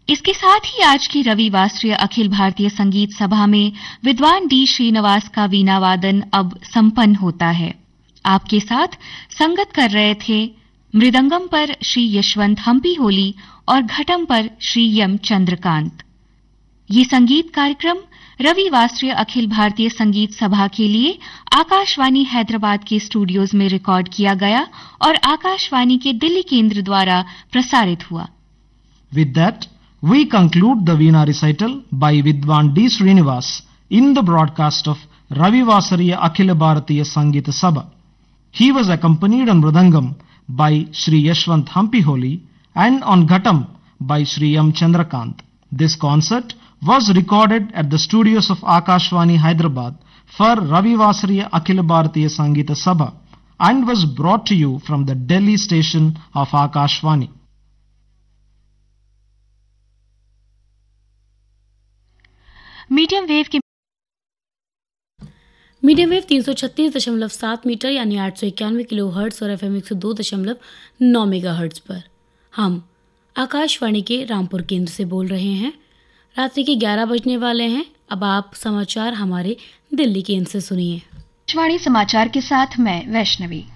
इसके साथ ही आज की रविवासरीय अखिल भारतीय संगीत सभा में विद्वान डी श्रीनिवास का वीणा वादन अब संपन्न होता है। आपके साथ संगत कर रहे थे मृदंगम पर श्री यशवंत हम्पी होली और घटम पर श्री यम चंद्रकांत। ये संगीत कार्यक्रम रविवासरीय अखिल भारतीय संगीत सभा के लिए आकाशवाणी हैदराबाद के स्टूडियोज में रिकॉर्ड किया गया और आकाशवाणी के दिल्ली केंद्र द्वारा प्रसारित हुआ। With that, we conclude the Veena recital by Vidwan D. Srinivas in the broadcast of Ravivasariya Akhila Bharatiya Sangeeta Sabha. He was accompanied on Mridangam by Sri Yashwant Hampi Holi and on Ghatam by Sri M. Chandrakant. This concert was recorded at the studios of Akashvani Hyderabad for Ravivasariya Akhila Bharatiya Sangeeta Sabha and was brought to you from the Delhi station of Akashvani. Medium wave 336.7 metre यानी 891 kilo hertz और FM 102.9 megahertz पर हम आकाशवाणी के रामपुर केंद्र से बोल रहे हैं। रात्रि के 11 बजने वाले हैं। अब आप समाचार हमारे दिल्ली केंद्र से सुनिए। आकाशवाणी समाचार के साथ मैं वैष्णवी।